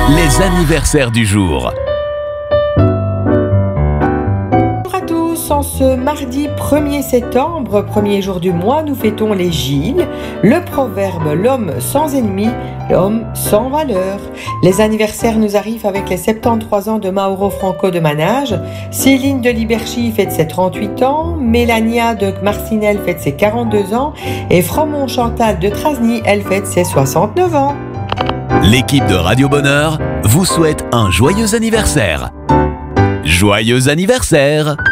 Les anniversaires du jour. Bonjour à tous, en ce mardi 1er septembre, premier jour du mois, nous fêtons les Gilles, le proverbe « l'homme sans ennemi, l'homme sans valeur ». Les anniversaires nous arrivent avec les 73 ans de Mauro Franco de Manage, Céline de Liberchy fête ses 38 ans, Mélania de Marcinelle fête ses 42 ans et Fromont Chantal de Trasny, elle fête ses 69 ans. L'équipe de Radio Bonheur vous souhaite un joyeux anniversaire. Joyeux anniversaire!